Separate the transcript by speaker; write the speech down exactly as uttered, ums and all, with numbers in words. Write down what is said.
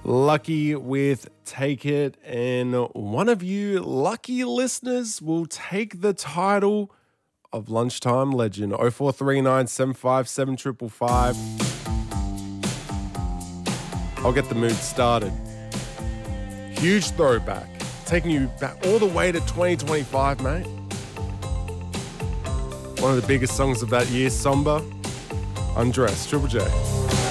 Speaker 1: Lucky with Take It, and one of you lucky listeners will take the title of Lunchtime Legend. oh four three nine, seven five seven, five five five. I'll get the mood started. Huge throwback, taking you back all the way to twenty twenty-five, mate. One of the biggest songs of that year, Somber, Undress, Triple J.